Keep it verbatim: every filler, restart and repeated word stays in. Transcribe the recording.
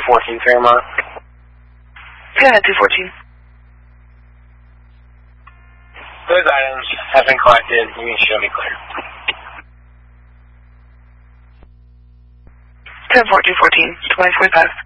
fourteen Fairmont. Go ahead, two fourteen. Those items have been collected. You can show me clear. ten fourteen fourteen, twenty forty-five.